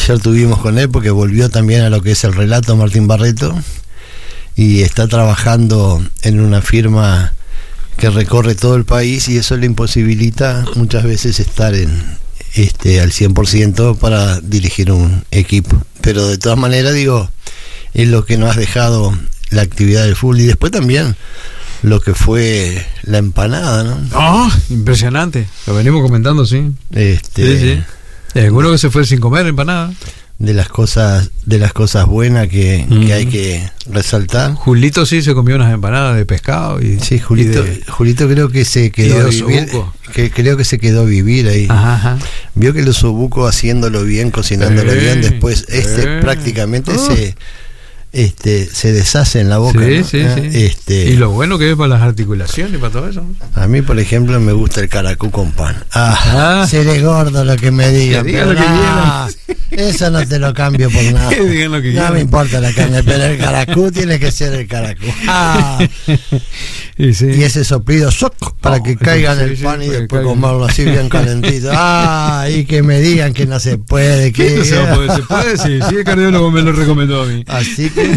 ayer tuvimos con él porque volvió también a lo que es el relato Martín Barreto y está trabajando en una firma que recorre todo el país y eso le imposibilita muchas veces estar al 100% para dirigir un equipo. Pero de todas maneras, digo, es lo que nos ha dejado la actividad del fútbol y después también lo que fue la empanada, ¿no? ¡Oh! Impresionante. Lo venimos comentando, sí. Sí. Alguno que se fue sin comer empanada. De las cosas buenas que hay que resaltar. Julito sí se comió unas empanadas de pescado y sí, Julito creo que se quedó a vivir, creo que se quedó a vivir ahí. Ajá. Vio que los osobuco haciéndolo bien, cocinándolo bien, después prácticamente se deshace en la boca, ¿no? Sí. Y lo bueno que es para las articulaciones y para todo eso. A mí, por ejemplo, me gusta el caracú con pan. Seré gordo lo que me digan. Digan lo que quieran. Eso no te lo cambio por nada. Digan lo que quieran. No me importa la carne, pero el caracú tiene que ser el caracú. Y ese soplido para que caiga en el pan y después comerlo así bien calentito. Y que me digan que no se puede. ¿Qué no se puede? ¿Se puede? Sí, el cardiólogo me lo recomendó a mí. Así que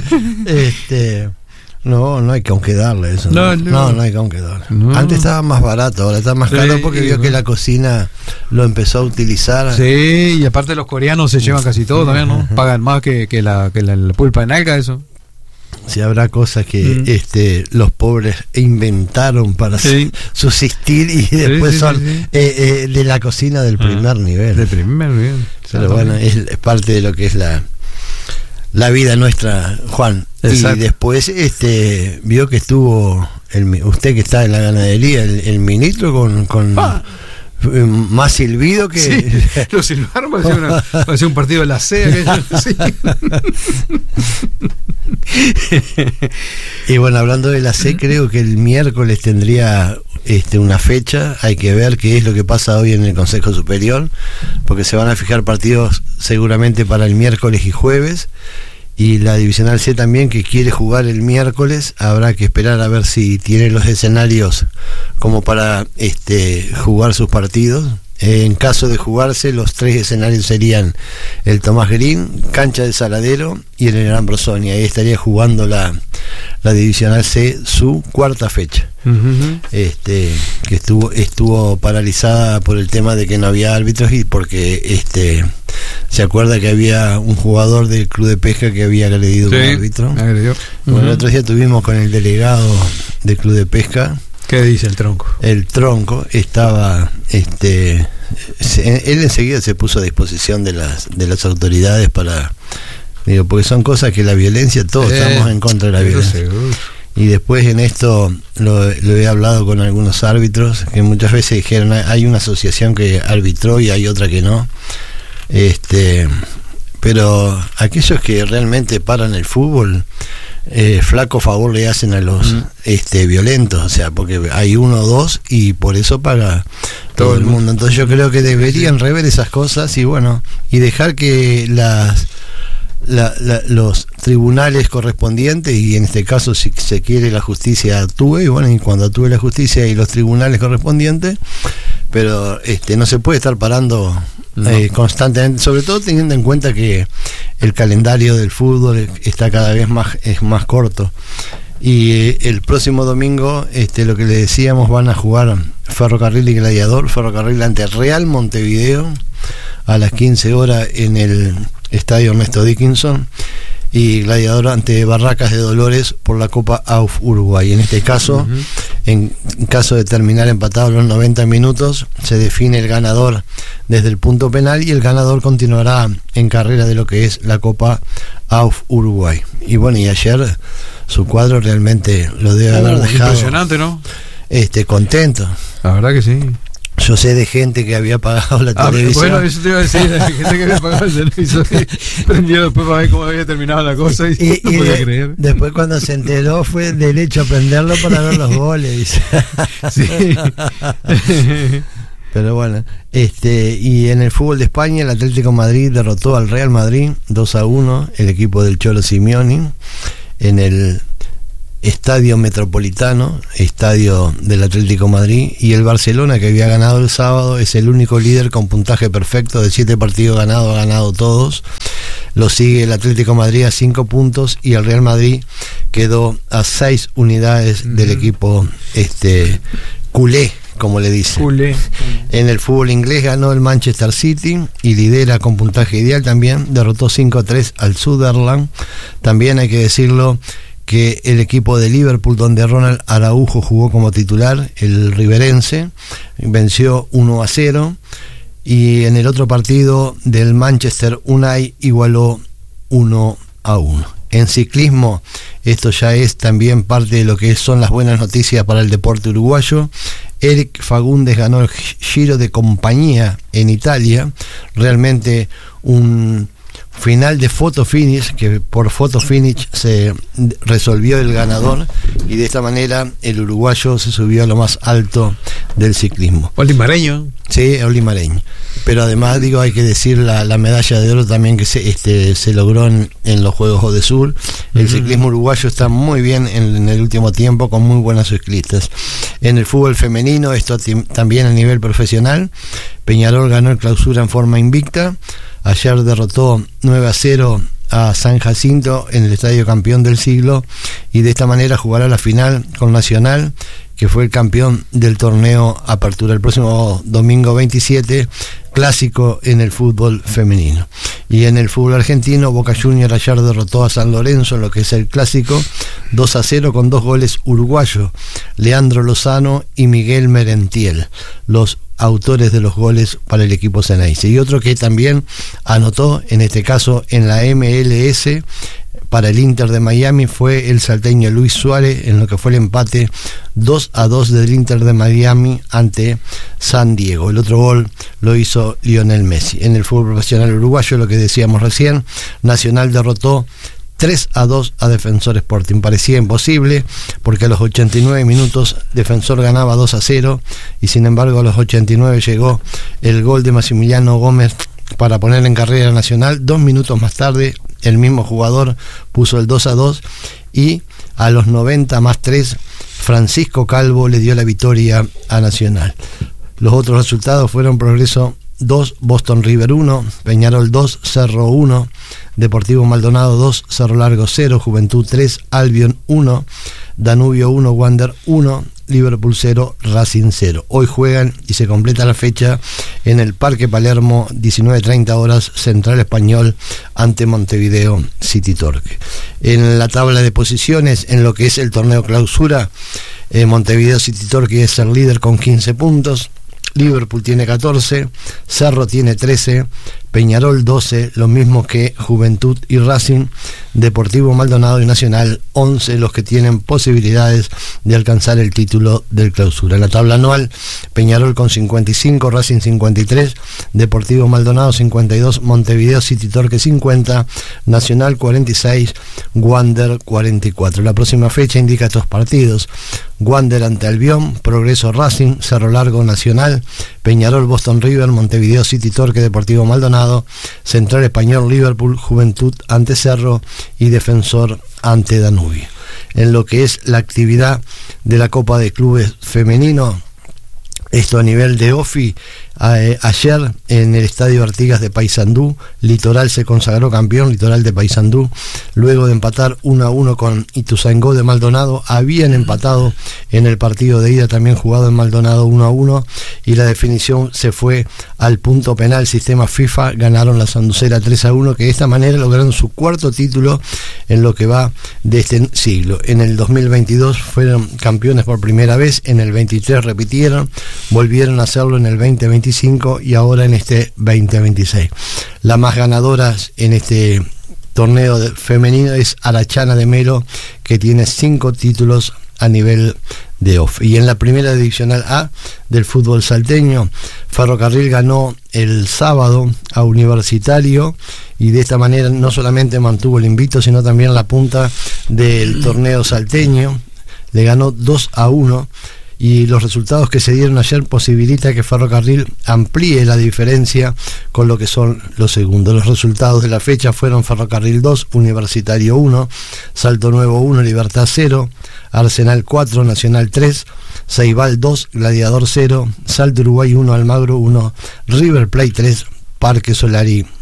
no hay que aunque darle eso. No hay que aunque darle. No. Antes estaba más barato, ahora está más caro porque vio que la cocina lo empezó a utilizar. Sí, y aparte los coreanos se llevan casi todo también, ¿no? Pagan más que la pulpa en alga, eso. Si habrá cosas que los pobres inventaron para subsistir y después son de la cocina del primer nivel. Del primer nivel. Pero bueno, es parte de lo que es la vida nuestra, Juan. Exacto. Y después vio que estuvo usted que está en la ganadería, el ministro con más silbido que... Sí, lo silbaron, parecía un partido de la CEA. Y bueno, hablando de la C, creo que el miércoles tendría una fecha. Hay que ver qué es lo que pasa hoy en el Consejo Superior, porque se van a fijar partidos seguramente para el miércoles y jueves. Y la Divisional C también, que quiere jugar el miércoles, habrá que esperar a ver si tiene los escenarios como para jugar sus partidos. En caso de jugarse, los 3 escenarios serían el Tomás Green, Cancha de Saladero y el Gran Brosoni. Ahí estaría jugando la Divisional C su 4ª fecha. Que estuvo paralizada por el tema de que no había árbitros y porque se acuerda que había un jugador del club de pesca que había agredido a un árbitro. Bueno, el otro día tuvimos con el delegado del club de pesca. ¿Qué dice el tronco? El tronco estaba él enseguida se puso a disposición de las autoridades porque son cosas que la violencia, todos estamos en contra de la violencia. Seguro. Y después en esto lo he hablado con algunos árbitros que muchas veces dijeron, hay una asociación que arbitró y hay otra que no. Pero aquellos que realmente paran el fútbol, flaco favor le hacen a los violentos, o sea, porque hay 1 o 2 y por eso paga todo el mundo. Entonces yo creo que deberían rever esas cosas y bueno, y dejar que los tribunales correspondientes, y en este caso si se quiere la justicia actúe, y bueno, y cuando actúe la justicia y los tribunales correspondientes, pero no se puede estar parando constantemente, sobre todo teniendo en cuenta que el calendario del fútbol está cada vez más corto. Y el próximo domingo, lo que le decíamos, van a jugar Ferrocarril y Gladiador. Ferrocarril ante Real Montevideo a las 15 horas en el Estadio Ernesto Dickinson, y Gladiador ante Barracas de Dolores por la Copa AUF Uruguay. En este caso, en caso de terminar empatado los 90 minutos, se define el ganador desde el punto penal y el ganador continuará en carrera de lo que es la Copa AUF Uruguay. Y bueno, y ayer su cuadro realmente lo debe haber dejado impresionante, ¿no? Contento. La verdad que sí. Yo sé de gente que había pagado la televisión. Bueno, eso te iba a decir, de gente que había pagado el televisor y prendió después para ver cómo había terminado la cosa y no podía creer. Después cuando se enteró fue derecho a prenderlo para ver los goles. Sí. Pero bueno, y en el fútbol de España, el Atlético de Madrid derrotó al Real Madrid 2-1, el equipo del Cholo Simeone, en el Estadio Metropolitano, estadio del Atlético de Madrid, y el Barcelona, que había ganado el sábado, es el único líder con puntaje perfecto de 7 partidos ganados, ha ganado todos. Lo sigue el Atlético de Madrid a 5 puntos y el Real Madrid quedó a 6 unidades del equipo culé, como le dice. En el fútbol inglés ganó el Manchester City y lidera con puntaje ideal también, derrotó 5-3 al Sunderland. También hay que decirlo que el equipo de Liverpool, donde Ronald Araujo jugó como titular, el riverense, venció 1-0, y en el otro partido del Manchester United igualó 1-1. En ciclismo, esto ya es también parte de lo que son las buenas noticias para el deporte uruguayo. Eric Fagundes ganó el Giro de Compañía en Italia, realmente un final de photo finish, que por photo finish se resolvió el ganador, y de esta manera el uruguayo se subió a lo más alto del ciclismo. Olimareño. Sí, Olimareño. Pero además, digo, hay que decir la medalla de oro también que se logró en los Juegos Odesur. El ciclismo uruguayo está muy bien en el último tiempo, con muy buenas ciclistas. En el fútbol femenino, esto también a nivel profesional, Peñarol ganó el Clausura en forma invicta. Ayer derrotó 9-0 a San Jacinto en el Estadio Campeón del Siglo, y de esta manera jugará la final con Nacional, que fue el campeón del torneo Apertura. El próximo domingo 27, clásico en el fútbol femenino. Y en el fútbol argentino, Boca Juniors ayer derrotó a San Lorenzo en lo que es el clásico 2-0 con 2 goles uruguayos, Leandro Lozano y Miguel Merentiel, los autores de los goles para el equipo Ceneice. Y otro que también anotó, en este caso en la MLS, para el Inter de Miami, fue el salteño Luis Suárez, en lo que fue el empate 2-2 del Inter de Miami ante San Diego. El otro gol lo hizo Lionel Messi. En el fútbol profesional uruguayo, lo que decíamos recién, Nacional derrotó 3-2 a Defensor Sporting. Parecía imposible, porque a los 89 minutos Defensor ganaba 2-0, y sin embargo a los 89 llegó el gol de Maximiliano Gómez para poner en carrera Nacional. 2 minutos más tarde el mismo jugador puso el 2-2, y a los 90 más 3 Francisco Calvo le dio la victoria a Nacional. Los otros resultados fueron Progreso 2, Boston River 1, Peñarol 2, Cerro 1, Deportivo Maldonado 2, Cerro Largo 0, Juventud 3, Albion 1, Danubio 1, Wander 1, Liverpool 0, Racing 0. Hoy juegan y se completa la fecha en el Parque Palermo, 19:30 horas, Central Español ante Montevideo City Torque. En la tabla de posiciones, en lo que es el torneo Clausura, Montevideo City Torque es el líder con 15 puntos, Liverpool tiene 14, Cerro tiene 13, Peñarol 12, lo mismo que Juventud y Racing, Deportivo Maldonado y Nacional 11, los que tienen posibilidades de alcanzar el título del Clausura. En la tabla anual, Peñarol con 55, Racing 53, Deportivo Maldonado 52, Montevideo City Torque 50, Nacional 46, Wander 44. La próxima fecha indica estos partidos: Wander ante Albion, Progreso Racing, Cerro Largo Nacional, Peñarol Boston River, Montevideo City Torque Deportivo Maldonado, Central Español Liverpool, Juventud ante Cerro y Defensor ante Danubio. En lo que es la actividad de la Copa de Clubes Femenino, esto a nivel de OFI, ayer en el Estadio Artigas de Paysandú, Litoral se consagró campeón, Litoral de Paysandú, luego de empatar 1-1 con Ituzaingó de Maldonado. Habían empatado en el partido de ida, también jugado en Maldonado, 1-1, y la definición se fue al punto penal, sistema FIFA, ganaron la Sanducera 3-1, que de esta manera lograron su 4º título en lo que va de este siglo. En el 2022 fueron campeones por primera vez, en el 23 repitieron, volvieron a hacerlo en el 2025 y ahora en este 2026. La más ganadoras en este torneo femenino es Arachana de Melo, que tiene 5 títulos a nivel de OFF. Y en la primera divisional A del fútbol salteño, Ferrocarril ganó el sábado a Universitario, y de esta manera no solamente mantuvo el invicto, sino también la punta del torneo salteño. Le ganó 2-1, y los resultados que se dieron ayer posibilita que Ferrocarril amplíe la diferencia con lo que son los segundos. Los resultados de la fecha fueron Ferrocarril 2, Universitario 1, Salto Nuevo 1, Libertad 0, Arsenal 4, Nacional 3, Ceibal 2, Gladiador 0, Salto Uruguay 1, Almagro 1, River Plate 3, Parque Solari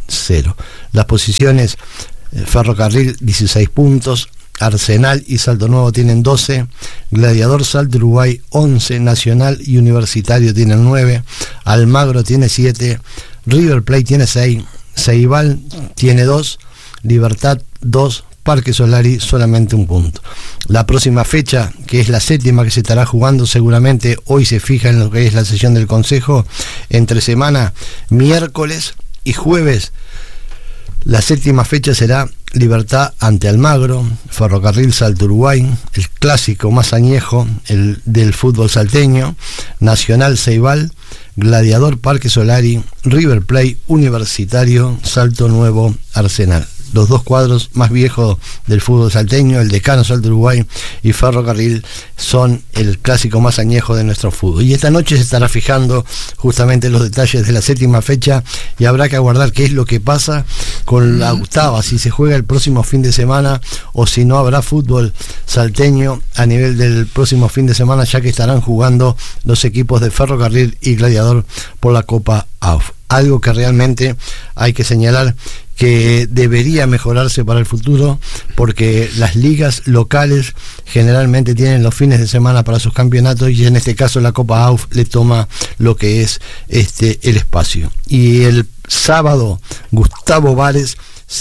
0. Las posiciones: Ferrocarril 16 puntos, Arsenal y Salto Nuevo tienen 12, Gladiador, Salto Uruguay 11, Nacional y Universitario tienen 9, Almagro tiene 7, River Plate tiene 6, Ceibal tiene 2, Libertad 2, Parque Solari solamente 1 punto. La próxima fecha, que es la 7ª que se estará jugando, seguramente hoy se fija en lo que es la sesión del Consejo, entre semana, miércoles y jueves. La 7ª fecha será Libertad ante Almagro, Ferrocarril Salto Uruguay, el clásico más añejo, el del fútbol salteño, Nacional Ceibal, Gladiador Parque Solari, River Plate Universitario, Salto Nuevo Arsenal. Los 2 cuadros más viejos del fútbol salteño, el Decano Salto Uruguay y Ferrocarril, son el clásico más añejo de nuestro fútbol. Y esta noche se estará fijando justamente los detalles de la 7ª fecha, y habrá que aguardar qué es lo que pasa con la 8ª, si se juega el próximo fin de semana o si no habrá fútbol salteño a nivel del próximo fin de semana, ya que estarán jugando los equipos de Ferrocarril y Gladiador por la Copa AUF. Algo que realmente hay que señalar que debería mejorarse para el futuro, porque las ligas locales generalmente tienen los fines de semana para sus campeonatos, y en este caso la Copa AUF le toma lo que es el espacio. Y el sábado Gustavo Vares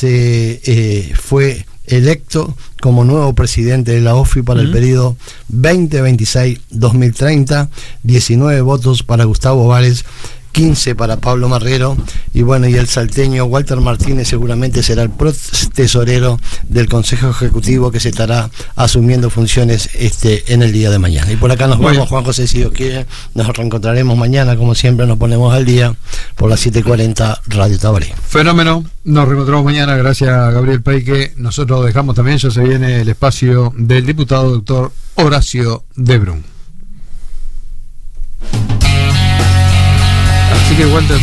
fue electo como nuevo presidente de la OFI para el periodo 2026-2030, 19 votos para Gustavo Vares, 15 para Pablo Marrero, y bueno, y el salteño Walter Martínez seguramente será el tesorero del Consejo Ejecutivo, que se estará asumiendo funciones en el día de mañana. Y por acá nos vamos, Juan José, si Dios quiere, nos reencontraremos mañana, como siempre nos ponemos al día por las 7:40 Radio Tabaré. Fenómeno, nos reencontramos mañana, gracias a Gabriel Peique. Nosotros dejamos también, ya se viene el espacio del diputado doctor Horacio De Brun. Así que Walter,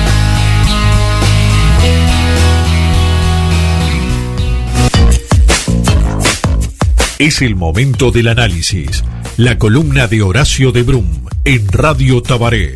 es el momento del análisis, la columna de Horacio De Brun en Radio Tabaré.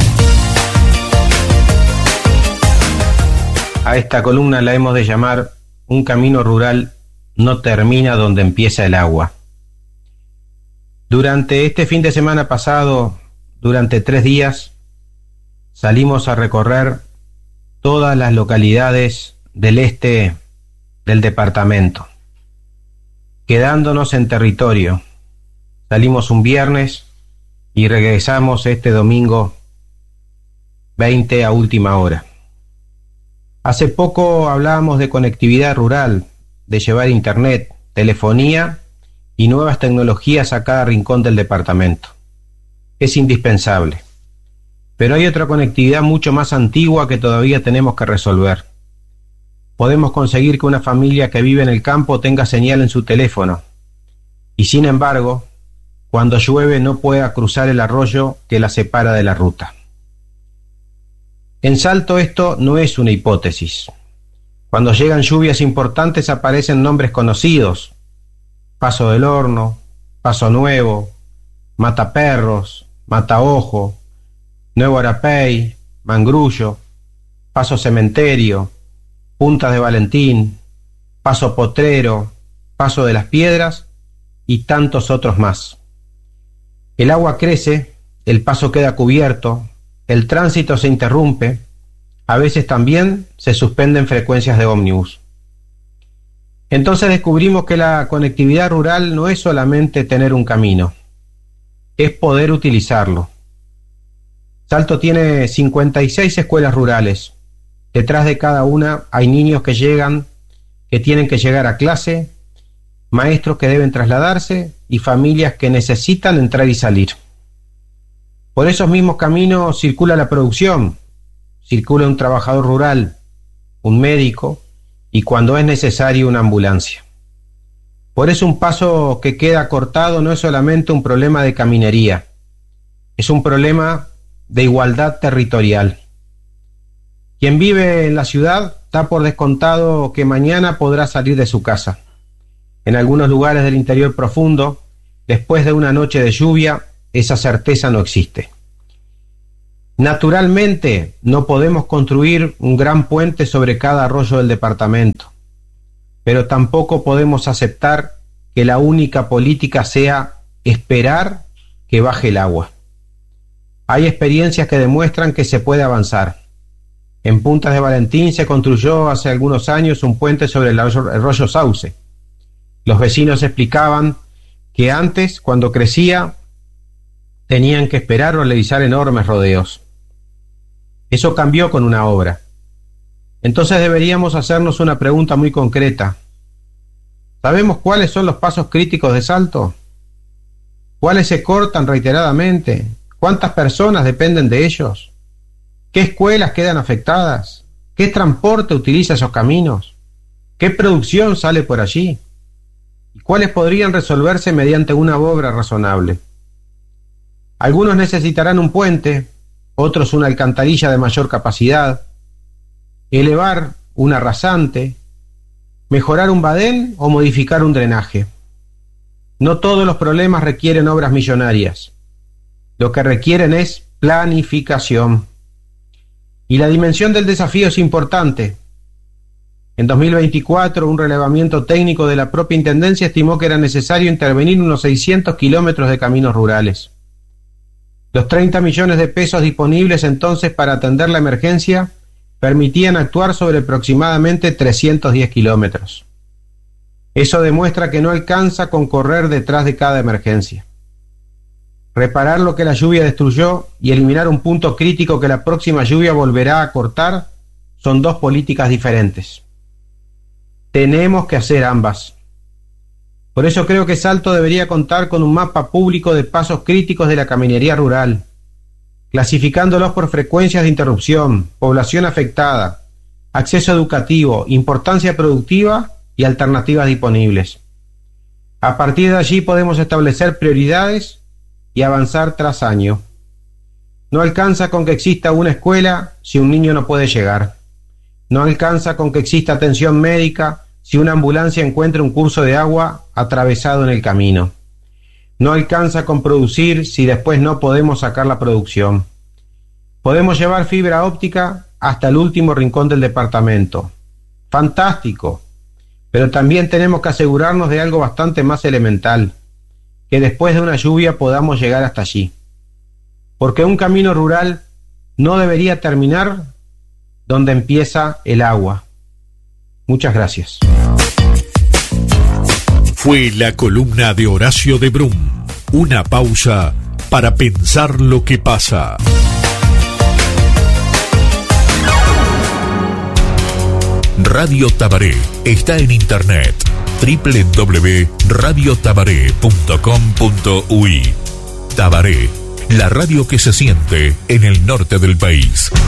A esta columna la hemos de llamar Un camino rural no termina donde empieza el agua. Durante este fin de semana pasado, durante 3 días, salimos a recorrer todas las localidades del este del departamento, quedándonos en territorio. Salimos un viernes y regresamos este domingo 20 a última hora. Hace poco hablábamos de conectividad rural, de llevar internet, telefonía y nuevas tecnologías a cada rincón del departamento. Es indispensable. Pero hay otra conectividad mucho más antigua que todavía tenemos que resolver. Podemos conseguir que una familia que vive en el campo tenga señal en su teléfono, y sin embargo, cuando llueve no pueda cruzar el arroyo que la separa de la ruta. En Salto esto no es una hipótesis. Cuando llegan lluvias importantes aparecen nombres conocidos: Paso del Horno, Paso Nuevo, Mataperros, Mataojo, Nuevo Arapey, Mangrullo, Paso Cementerio, Puntas de Valentín, Paso Potrero, Paso de las Piedras y tantos otros más. El agua crece, el paso queda cubierto, el tránsito se interrumpe, a veces también se suspenden frecuencias de ómnibus. Entonces descubrimos que la conectividad rural no es solamente tener un camino, es poder utilizarlo. Salto tiene 56 escuelas rurales. Detrás de cada una hay niños que tienen que llegar a clase, maestros que deben trasladarse y familias que necesitan entrar y salir. Por esos mismos caminos circula la producción, circula un trabajador rural, un médico y, cuando es necesario, una ambulancia. Por eso un paso que queda cortado no es solamente un problema de caminería, es un problema de igualdad territorial. Quien vive en la ciudad da por descontado que mañana podrá salir de su casa. En algunos lugares del interior profundo, después de una noche de lluvia, esa certeza no existe. Naturalmente, no podemos construir un gran puente sobre cada arroyo del departamento, pero tampoco podemos aceptar que la única política sea esperar que baje el agua. Hay experiencias que demuestran que se puede avanzar. En Puntas de Valentín se construyó hace algunos años un puente sobre el arroyo Sauce. Los vecinos explicaban que antes, cuando crecía, tenían que esperar o realizar enormes rodeos. Eso cambió con una obra. Entonces deberíamos hacernos una pregunta muy concreta. ¿Sabemos cuáles son los pasos críticos de Salto? ¿Cuáles se cortan reiteradamente? ¿Cuántas personas dependen de ellos? ¿Qué escuelas quedan afectadas? ¿Qué transporte utiliza esos caminos? ¿Qué producción sale por allí? ¿Y cuáles podrían resolverse mediante una obra razonable? Algunos necesitarán un puente, otros una alcantarilla de mayor capacidad, elevar una rasante, mejorar un badén o modificar un drenaje. No todos los problemas requieren obras millonarias. Lo que requieren es planificación. Y la dimensión del desafío es importante. En 2024, un relevamiento técnico de la propia Intendencia estimó que era necesario intervenir unos 600 kilómetros de caminos rurales. Los 30 millones de pesos disponibles entonces para atender la emergencia permitían actuar sobre aproximadamente 310 kilómetros. Eso demuestra que no alcanza con correr detrás de cada emergencia. Reparar lo que la lluvia destruyó y eliminar un punto crítico que la próxima lluvia volverá a cortar son dos políticas diferentes. Tenemos que hacer ambas. Por eso creo que Salto debería contar con un mapa público de pasos críticos de la caminería rural, clasificándolos por frecuencias de interrupción, población afectada, acceso educativo, importancia productiva y alternativas disponibles. A partir de allí podemos establecer prioridades y avanzar tras año. No alcanza con que exista una escuela si un niño no puede llegar. No alcanza con que exista atención médica si una ambulancia encuentra un curso de agua atravesado en el camino. No alcanza con producir si después no podemos sacar la producción. Podemos llevar fibra óptica hasta el último rincón del departamento. Fantástico. Pero también tenemos que asegurarnos de algo bastante más elemental, que después de una lluvia podamos llegar hasta allí. Porque un camino rural no debería terminar donde empieza el agua. Muchas gracias. Fue la columna de Horacio de Brum. Una pausa para pensar lo que pasa. Radio Tabaré está en internet www.radiotabaré.com.uy. Tabaré, la radio que se siente en el norte del país.